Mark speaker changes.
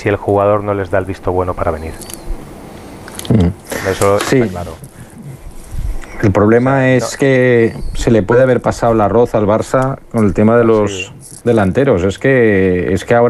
Speaker 1: si el jugador no les da el visto bueno para venir. Eso
Speaker 2: Sí.
Speaker 1: está claro.
Speaker 2: El problema es que se le puede haber pasado el arroz al Barça con el tema de los delanteros. Es que ahora